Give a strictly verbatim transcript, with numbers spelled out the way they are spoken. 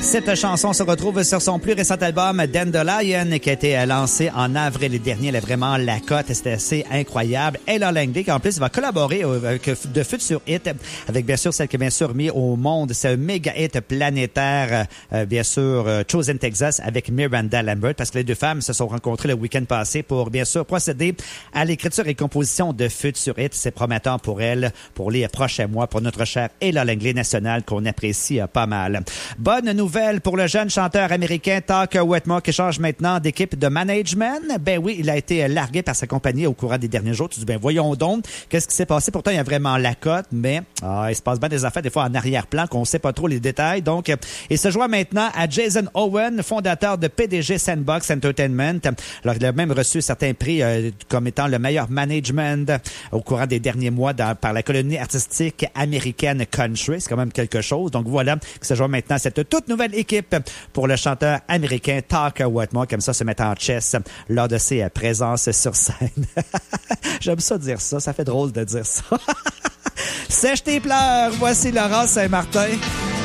Cette chanson se retrouve sur son plus récent album Dandelion qui a été lancé en avril dernier. Elle est vraiment la cote, c'était assez incroyable. Ella Langley qui en plus va collaborer avec de Future Hit avec bien sûr celle qui a bien sûr mis au monde ce méga hit planétaire euh, bien sûr euh, Chosen Texas avec Miranda Lambert parce que les deux femmes se sont rencontrées le week-end passé pour bien sûr procéder à l'écriture et composition de Future Hit. C'est prometteur pour elle pour les prochains mois pour notre chère Ella Langley nationale qu'on apprécie euh, pas mal. Bonne nouvelle pour le jeune chanteur américain Tucker Wetmore qui change maintenant d'équipe de management. Ben oui, il a été largué par sa compagnie au courant des derniers jours. Tu dis, ben voyons donc, qu'est-ce qui s'est passé? Pourtant, il y a vraiment la cote, mais ah, il se passe bien des affaires des fois en arrière-plan qu'on ne sait pas trop les détails. Donc, il se joint maintenant à Jason Owen, fondateur de P D G Sandbox Entertainment. Alors, il a même reçu certains prix euh, comme étant le meilleur management au courant des derniers mois dans, par la colonie artistique américaine Country. C'est quand même quelque chose. Donc, voilà, il se joint maintenant à cette toute nouvelle équipe pour le chanteur américain Tucker Wetmore, comme ça se met en chess lors de ses présences sur scène. J'aime ça dire ça, ça fait drôle de dire ça. Sèche tes pleurs, voici Laurent Saint-Martin.